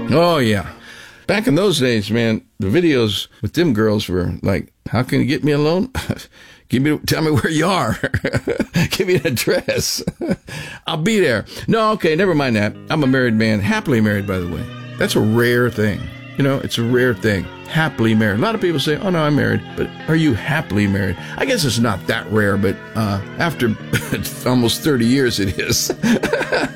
Oh, yeah. Back in those days, man, the videos with them girls were like, how can you get me a loan? Tell me where you are. Give me an address. I'll be there. No, okay, never mind that. I'm a married man, happily married, by the way. That's a rare thing. You know, it's a rare thing. Happily married. A lot of people say, oh, no, I'm married. But are you happily married? I guess it's not that rare, but after almost 30 years, it is.